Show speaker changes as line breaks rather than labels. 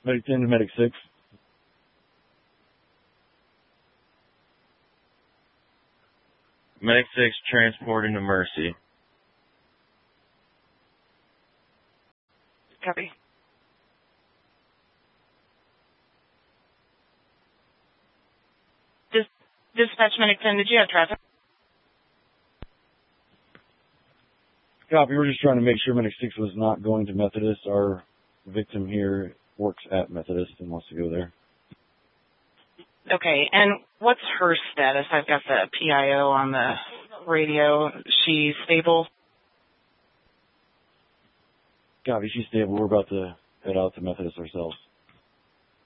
Medic 10 to Medic 6.
Medic 6 transporting to Mercy.
Copy. Dispatch Medic 10, did you have traffic?
Copy. We're just trying to make sure Medic 6 was not going to Methodist. Our victim here works at Methodist and wants to go there.
Okay, and what's her status? I've got the PIO on the radio. She's stable?
Copy. She's stable. We're about to head out to Methodist ourselves.